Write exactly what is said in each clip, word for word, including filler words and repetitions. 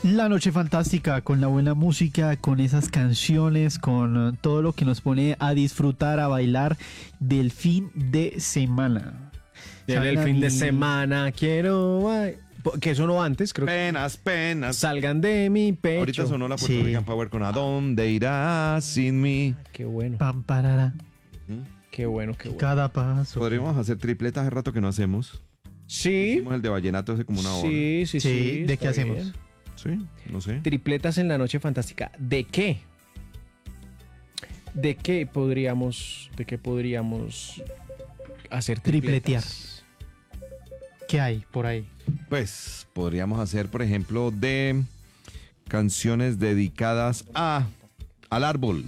La noche fantástica, con la buena música, con esas canciones, con eh, todo lo que nos pone a disfrutar, a bailar del fin de semana. Llega el ¿Saben a fin de mí? semana, quiero... bailar. Que sonó antes, creo que... Penas, penas. Salgan de mi pecho. Ahorita sonó la Puerto Sí. Rican Power con ¿A dónde irás sin mí? Qué bueno, Pam, parara, qué bueno, qué bueno. cada paso. Podríamos hacer tripletas hace rato que no hacemos. Sí, Hicimos el de vallenato hace como una hora. sí, sí, Sí, sí. ¿de está qué hacemos? bien. Sí, no sé. Tripletas en la noche fantástica. ¿De qué? ¿De qué podríamos, de qué podríamos hacer Tripletear. tripletas? ¿Qué hay por ahí? Pues podríamos hacer, por ejemplo, de canciones dedicadas a al árbol,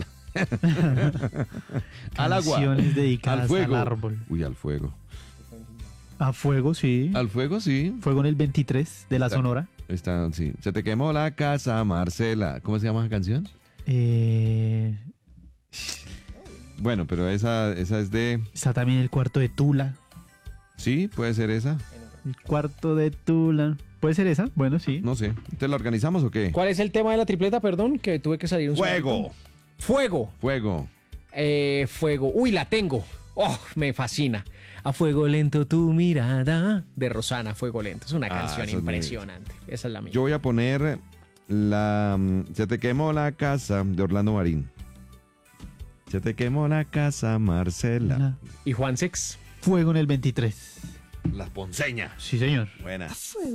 al agua, Canciones dedicadas al fuego. al árbol. Uy, al fuego. A fuego, sí. Al fuego, sí. Fuego en el veintitrés de la Está- Sonora. Está, sí. Se te quemó la casa, Marcela. ¿Cómo se llama esa canción? Eh, Bueno, pero esa, esa es de... está también el cuarto de Tula. Sí, puede ser esa. El cuarto de Tula. ¿Puede ser esa? Bueno, sí. No sé. ¿Te la organizamos o qué? ¿Cuál es el tema de la tripleta, perdón? Que tuve que salir un Fuego. segundo. Fuego. Fuego. Eh, fuego. Uy, la tengo. Oh, me fascina. A fuego lento tu mirada. De Rosana, Fuego Lento. Es una Ah, canción esa es muy- impresionante. Esa es la mía. Yo voy a poner la... mm, Se te quemó la casa de Orlando Marín. Se te quemó la casa, Marcela. ¿Y Juan Sex? Fuego en el veintitrés. Las ponceñas. Sí, señor. Buena.